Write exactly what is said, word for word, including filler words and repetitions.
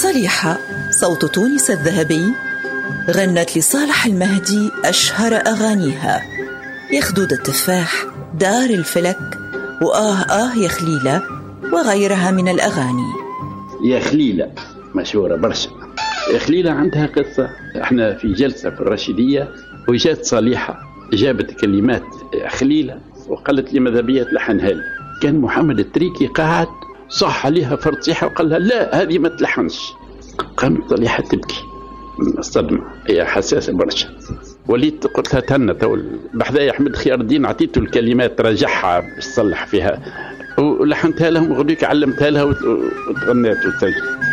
صليحة صوت تونس الذهبي غنت لصالح المهدي أشهر أغانيها: يا خدود التفاح، دار الفلك، وآه آه يا خليلة، وغيرها من الأغاني. يا خليلة مشهورة برشا. يا خليلة عندها قصة. احنا في جلسة في الرشيدية وجات صليحة جابت كلمات يا خليلة وقالت لي ماذا بيا تلحنها لي. كان محمد التريكي قاعد صح عليها فرصيحة وقال لها لا هذه ما تلحنش. قامت صليحة تبكي من الصدمة، هي حساسة برشا. وليت قلت لها تهنى تو بحذايا أحمد خيار الدين، عطيته الكلمات رجعها باش تصلح فيها ولحنتها لهم وغديك علمتها لها وتغنيت وتسجل.